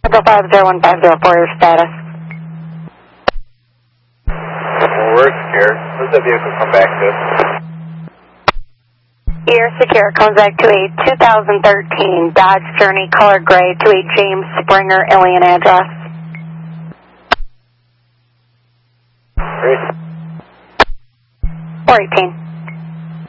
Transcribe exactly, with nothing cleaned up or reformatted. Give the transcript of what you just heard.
five zero one five zero for your status. Well, we're secure. Where's the vehicle come back to? You're secure. Comes back to a two thousand thirteen Dodge Journey color gray to a James Springer alien address. Great. four eighteen.